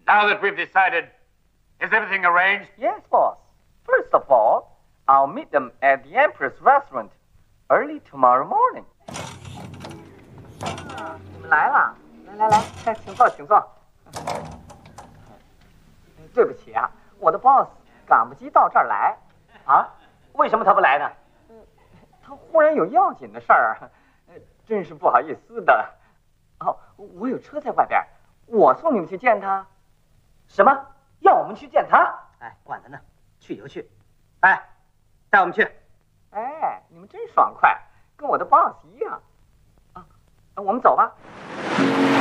Now that we've decided, is everything arranged? Yes, boss. First of all, I'll meet them at the Empress Restaurant early tomorrow morning. 你们来了，来，请坐，请坐。对不起啊，我的 boss 赶不及到这儿来。啊？为什么他不来呢？他忽然有要紧的事儿，真是不好意思的。哦，我有车在外边，我送你们去见他。什么？要我们去见他？ 哎，管他呢，去就去。哎，带我们去。 哎，你们真爽快，跟我的 boss 一样。啊，我们走吧。